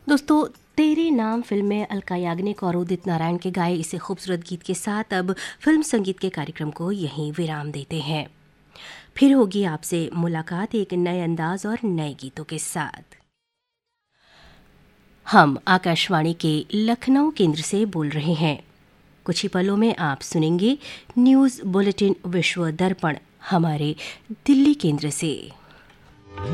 दोस्तों, तेरे नाम फिल्म में अलका याग्निक और उदित नारायण के गाए इसे खूबसूरत गीत के साथ अब फिल्म संगीत के कार्यक्रम को यहीं विराम देते हैं। फिर होगी आपसे मुलाकात एक नए अंदाज और नए गीतों के साथ। हम आकाशवाणी के लखनऊ केंद्र से बोल रहे हैं। कुछ ही पलों में आप सुनेंगे न्यूज़ बुलेटिन विश्व दर्पण हमारे दिल्ली केंद्र से।